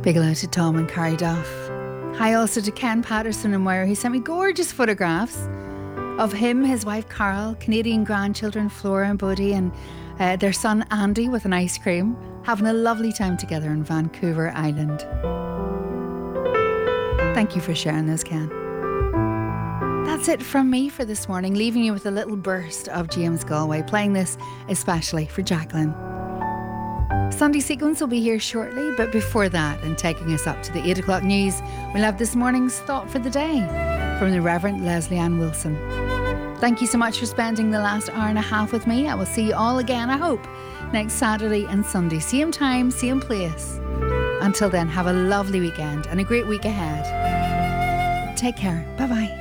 Big hello to Tom and Carrie Duff. Hi also to Ken Patterson and Moira, who sent me gorgeous photographs of him, his wife Carol, Canadian grandchildren Flora and Buddy, and their son Andy with an ice cream, having a lovely time together in Vancouver Island. Thank you for sharing those, Ken. That's it from me for this morning, leaving you with a little burst of James Galway, playing this especially for Jacqueline. Sunday Sequence will be here shortly, but before that, and taking us up to the 8 o'clock news, we'll have this morning's Thought for the Day from the Reverend Leslie Ann Wilson. Thank you so much for spending the last hour and a half with me. I will see you all again, I hope, next Saturday and Sunday. Same time, same place. Until then, have a lovely weekend and a great week ahead. Take care. Bye-bye.